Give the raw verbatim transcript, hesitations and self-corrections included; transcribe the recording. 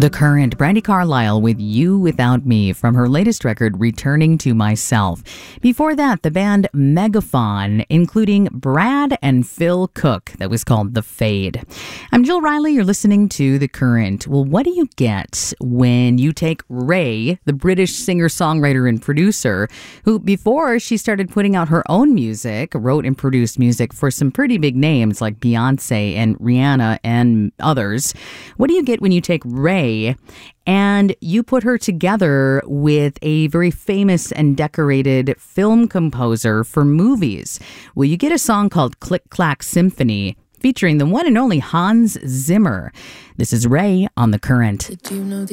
The Current, Brandi Carlile with You Without Me from her latest record, Returning to Myself. Before that, the band Megaphon, including Brad and Phil Cook, that was called The Fade. I'm Jill Riley, you're listening to The Current. Well, what do you get when you take Ray, the British singer-songwriter and producer, who before she started putting out her own music, wrote and produced music for some pretty big names like Beyonce and Rihanna and others. What do you get when you take Ray and you put her together with a very famous and decorated film composer for movies? Well, you get a song called Click Clack Symphony featuring the one and only Hans Zimmer. This is Ray on The Current. Did you know the